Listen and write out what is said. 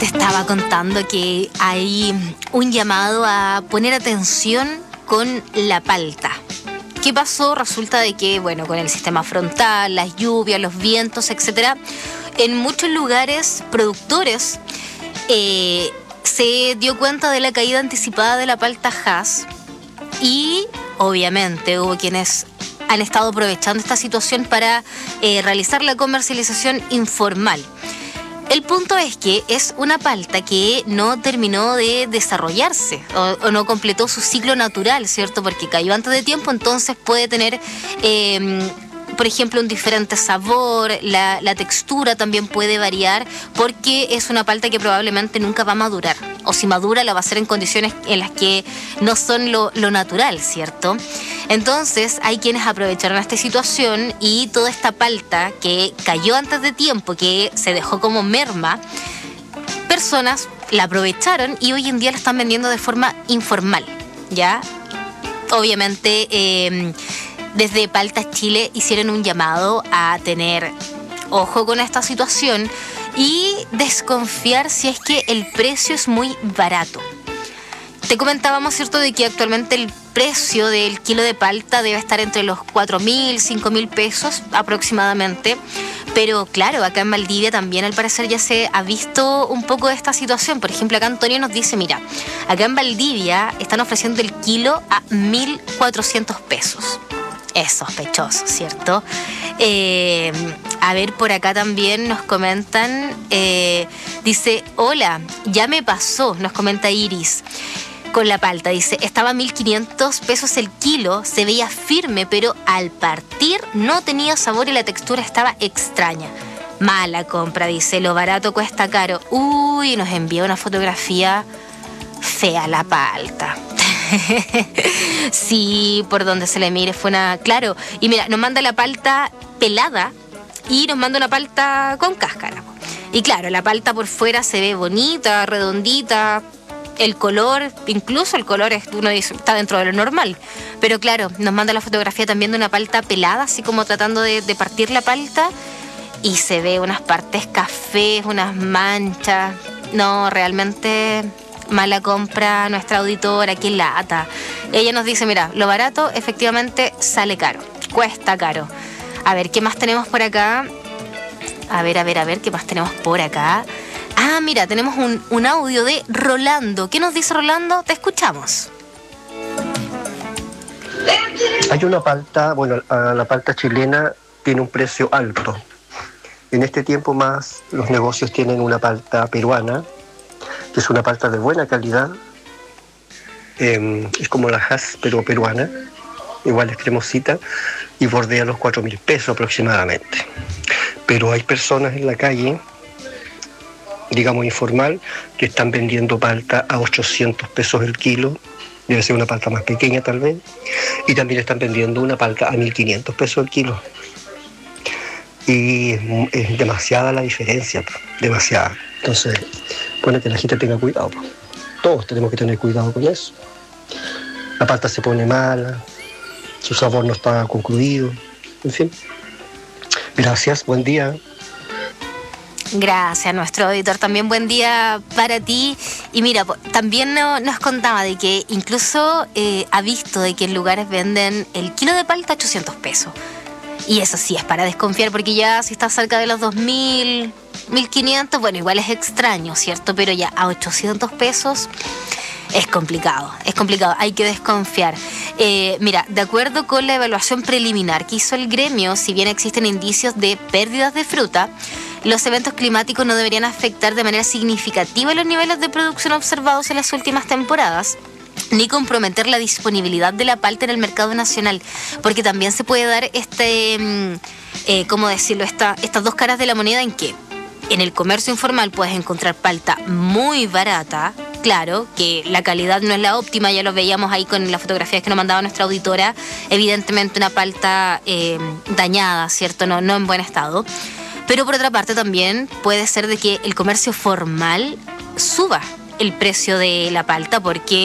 Te estaba contando que hay un llamado a poner atención con la palta. ¿Qué pasó? Resulta de que, bueno, con el sistema frontal, las lluvias, los vientos, etcétera, en muchos lugares productores se dio cuenta de la caída anticipada de la palta Hass y, obviamente, hubo quienes han estado aprovechando esta situación para realizar la comercialización informal. El punto es que es una palta que no terminó de desarrollarse o no completó su ciclo natural, ¿cierto? Porque cayó antes de tiempo, entonces puede tener, por ejemplo, un diferente sabor, la textura también puede variar porque es una palta que probablemente nunca va a madurar. O si madura, la va a hacer en condiciones en las que no son lo natural, ¿cierto? Entonces hay quienes aprovecharon esta situación y toda esta palta que cayó antes de tiempo, que se dejó como merma, personas la aprovecharon y hoy en día la están vendiendo de forma informal, ¿ya? Obviamente desde Paltas Chile hicieron un llamado a tener ojo con esta situación y desconfiar si es que el precio es muy barato. Te comentábamos, ¿cierto?, de que actualmente el precio del kilo de palta debe estar entre los 4.000, 5.000 pesos aproximadamente. Pero claro, acá en Valdivia también al parecer ya se ha visto un poco de esta situación. Por ejemplo, acá Antonio nos dice, mira, acá en Valdivia están ofreciendo el kilo a 1.400 pesos. Es sospechoso, ¿cierto? A ver, por acá también nos comentan, dice, hola, ya me pasó, nos comenta Iris, con la palta, dice, estaba a 1.500 pesos el kilo, se veía firme, pero al partir no tenía sabor y la textura estaba extraña. Mala compra, dice, lo barato cuesta caro. Uy, nos envía una fotografía fea la palta. Sí, por donde se le mire fue una... Claro, y mira, nos manda la palta pelada y nos manda una palta con cáscara. Y claro, la palta por fuera se ve bonita, redondita, el color, incluso el color uno dice, está dentro de lo normal. Pero claro, nos manda la fotografía también de una palta pelada, así como tratando de partir la palta, y se ve unas partes cafés, unas manchas. No, realmente... mala compra, nuestra auditora, qué lata. Ella nos dice, mira, lo barato efectivamente sale caro, cuesta caro. A ver, ¿qué más tenemos por acá? A ver, ¿qué más tenemos por acá? Ah, mira, tenemos un audio de Rolando. ¿Qué nos dice Rolando? Te escuchamos. Hay una palta, bueno, la palta chilena tiene un precio alto. En este tiempo más los negocios tienen una palta peruana, que es una palta de buena calidad, es como la Hass, pero peruana, igual es cremosita, y bordea los 4.000 pesos aproximadamente. Pero hay personas en la calle, digamos informal, que están vendiendo palta a 800 pesos el kilo, debe ser una palta más pequeña tal vez, y también están vendiendo una palta a 1.500 pesos el kilo. Y es demasiada la diferencia, demasiada. Entonces, bueno, que la gente tenga cuidado. Todos tenemos que tener cuidado con eso. La palta se pone mala, su sabor no está concluido, en fin. Gracias, buen día. Gracias, nuestro auditor. También buen día para ti. Y mira, también nos contaba de que incluso ha visto de que en lugares venden el kilo de palta a 800 pesos. Y eso sí es para desconfiar, porque ya si está cerca de los 2.000, 1.500, bueno, igual es extraño, ¿cierto? Pero ya a 800 pesos es complicado, hay que desconfiar. Mira, de acuerdo con la evaluación preliminar que hizo el gremio, si bien existen indicios de pérdidas de fruta, los eventos climáticos no deberían afectar de manera significativa los niveles de producción observados en las últimas temporadas, ni comprometer la disponibilidad de la palta en el mercado nacional, porque también se puede dar ¿cómo decirlo? Estas dos caras de la moneda, en que en el comercio informal puedes encontrar palta muy barata, claro, que la calidad no es la óptima, ya lo veíamos ahí con las fotografías que nos mandaba nuestra auditora, evidentemente una palta dañada, ¿cierto? No en buen estado. Pero por otra parte también puede ser de que el comercio formal suba el precio de la palta, porque